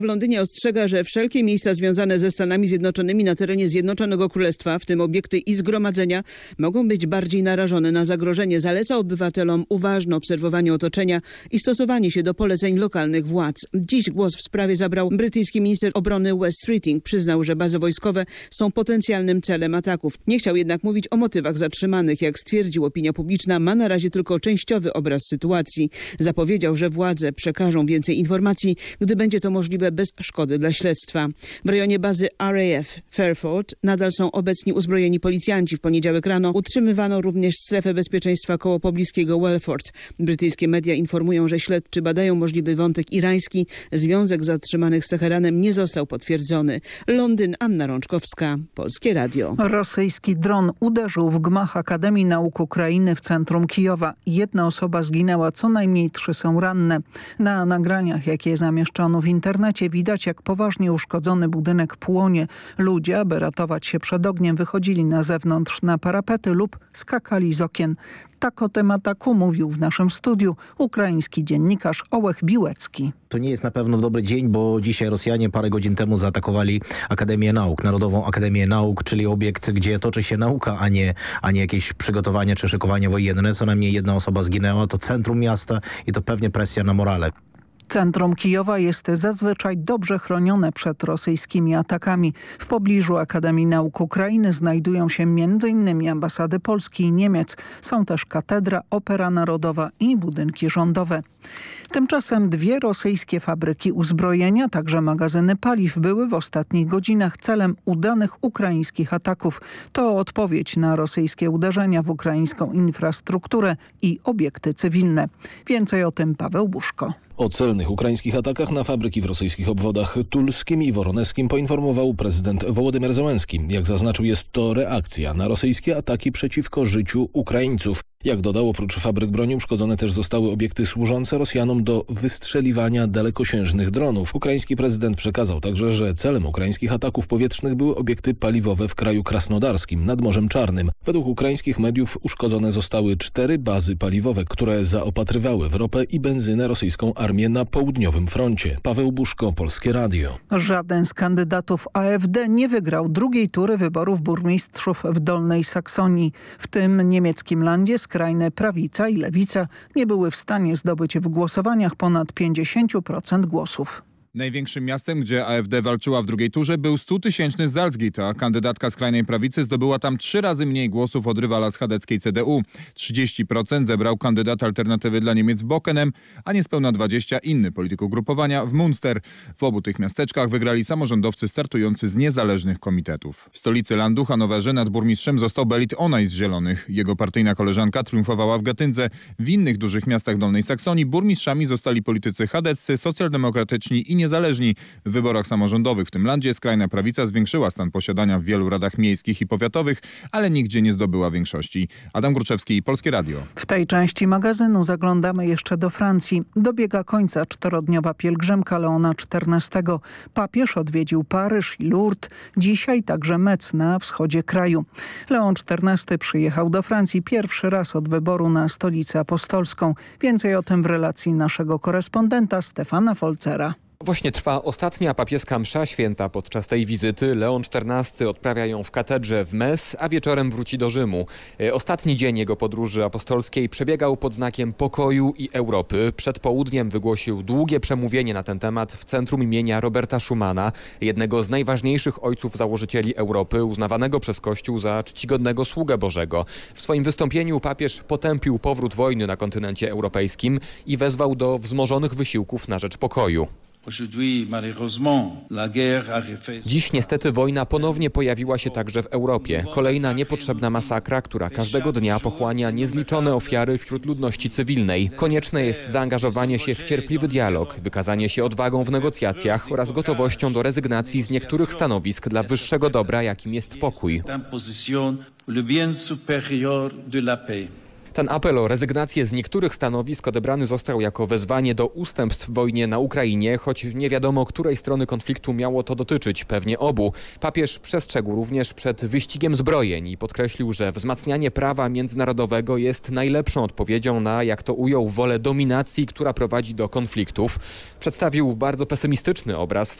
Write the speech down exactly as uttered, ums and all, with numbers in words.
W Londynie ostrzega, że wszelkie miejsca związane ze Stanami Zjednoczonymi na terenie Zjednoczonego Królestwa, w tym obiekty i zgromadzenia, mogą być bardziej narażone na zagrożenie. Zaleca obywatelom uważne obserwowanie otoczenia i stosowanie się do poleceń lokalnych władz. Dziś głos w sprawie zabrał brytyjski minister obrony Wes Streeting. Przyznał, że bazy wojskowe są potencjalnym celem ataków. Nie chciał jednak mówić o motywach zatrzymanych. Jak stwierdził, opinia publiczna ma na razie tylko częściowy obraz sytuacji. Zapowiedział, że władze przekażą więcej informacji, gdy będzie to możliwe bez szkody dla śledztwa. W rejonie bazy R A F Fairford nadal są obecni uzbrojeni policjanci. W poniedziałek rano utrzymywano również strefę bezpieczeństwa koło pobliskiego Welford. Brytyjskie media informują, że śledczy badają możliwy wątek irański. Związek zatrzymanych z Teheranem nie został potwierdzony. Londyn, Anna Rączkowska, Polskie Radio. Rosyjski dron uderzył w gmach Akademii Nauk Ukrainy w centrum Kijowa. Jedna osoba zginęła, co najmniej trzy są ranne. Na nagraniach, jakie zamieszczono w internecie, widać, jak poważnie uszkodzony budynek płonie. Ludzie, aby ratować się przed ogniem, wychodzili na zewnątrz na parapety lub skakali z okien. Tak o tym ataku mówił w naszym studiu ukraiński dziennikarz Ołech Biłecki. To nie jest na pewno dobry dzień, bo dzisiaj Rosjanie parę godzin temu zaatakowali Akademię Nauk, Narodową Akademię Nauk, czyli obiekt, gdzie toczy się nauka, a nie, a nie jakieś przygotowania czy szykowania wojenne. Co najmniej jedna osoba zginęła, to centrum miasta i to pewnie presja na morale. Centrum Kijowa jest zazwyczaj dobrze chronione przed rosyjskimi atakami. W pobliżu Akademii Nauk Ukrainy znajdują się między innymi ambasady Polski i Niemiec. Są też katedra, Opera Narodowa i budynki rządowe. Tymczasem dwie rosyjskie fabryki uzbrojenia, także magazyny paliw, były w ostatnich godzinach celem udanych ukraińskich ataków. To odpowiedź na rosyjskie uderzenia w ukraińską infrastrukturę i obiekty cywilne. Więcej o tym Paweł Buszko. O celnych ukraińskich atakach na fabryki w rosyjskich obwodach tulskim i woroneskim poinformował prezydent Wołodymyr Zełenski. Jak zaznaczył, jest to reakcja na rosyjskie ataki przeciwko życiu Ukraińców. Jak dodał, oprócz fabryk broni uszkodzone też zostały obiekty służące Rosjanom do wystrzeliwania dalekosiężnych dronów. Ukraiński prezydent przekazał także, że celem ukraińskich ataków powietrznych były obiekty paliwowe w kraju krasnodarskim nad Morzem Czarnym. Według ukraińskich mediów uszkodzone zostały cztery bazy paliwowe, które zaopatrywały w ropę i benzynę rosyjską armię na południowym froncie. Paweł Buszko, Polskie Radio. Żaden z kandydatów A F D nie wygrał drugiej tury wyborów burmistrzów w Dolnej Saksonii. W tym niemieckim landzie skrajne prawica i lewica nie były w stanie zdobyć w głosowaniach ponad pięćdziesiąt procent głosów. Największym miastem, gdzie A F D walczyła w drugiej turze, był stutysięczny Salzgitter, a kandydatka skrajnej prawicy zdobyła tam trzy razy mniej głosów od rywala z chadeckiej C D U. trzydzieści procent zebrał kandydat Alternatywy dla Niemiec w Bockenem, a niespełna dwadzieścia procent inny polityk ugrupowania w Münster. W obu tych miasteczkach wygrali samorządowcy startujący z niezależnych komitetów. W stolicy landu, Hanowerze, nad burmistrzem został Belit Onaj z Zielonych. Jego partyjna koleżanka triumfowała w Gatyndze. W innych dużych miastach Dolnej Saksonii burmistrzami zostali politycy chadeccy, socjaldemokratyczni i niezależni. W wyborach samorządowych w tym landzie skrajna prawica zwiększyła stan posiadania w wielu radach miejskich i powiatowych, ale nigdzie nie zdobyła większości. Adam Gruczewski, Polskie Radio. W tej części magazynu zaglądamy jeszcze do Francji. Dobiega końca czterodniowa pielgrzymka Leona czternastego. Papież odwiedził Paryż i Lourdes, dzisiaj także Metz na wschodzie kraju. Leon czternasty przyjechał do Francji pierwszy raz od wyboru na stolicę apostolską. Więcej o tym w relacji naszego korespondenta Stefana Folcera. Właśnie trwa ostatnia papieska msza święta. Podczas tej wizyty Leon czternasty odprawia ją w katedrze w Metz, a wieczorem wróci do Rzymu. Ostatni dzień jego podróży apostolskiej przebiegał pod znakiem pokoju i Europy. Przed południem wygłosił długie przemówienie na ten temat w centrum imienia Roberta Schumana, jednego z najważniejszych ojców założycieli Europy, uznawanego przez Kościół za czcigodnego sługę Bożego. W swoim wystąpieniu papież potępił powrót wojny na kontynencie europejskim i wezwał do wzmożonych wysiłków na rzecz pokoju. Dziś niestety wojna ponownie pojawiła się także w Europie. Kolejna niepotrzebna masakra, która każdego dnia pochłania niezliczone ofiary wśród ludności cywilnej. Konieczne jest zaangażowanie się w cierpliwy dialog, wykazanie się odwagą w negocjacjach oraz gotowością do rezygnacji z niektórych stanowisk dla wyższego dobra, jakim jest pokój. Ten apel o rezygnację z niektórych stanowisk odebrany został jako wezwanie do ustępstw w wojnie na Ukrainie, choć nie wiadomo, której strony konfliktu miało to dotyczyć, pewnie obu. Papież przestrzegł również przed wyścigiem zbrojeń i podkreślił, że wzmacnianie prawa międzynarodowego jest najlepszą odpowiedzią na, jak to ujął, wolę dominacji, która prowadzi do konfliktów. Przedstawił bardzo pesymistyczny obraz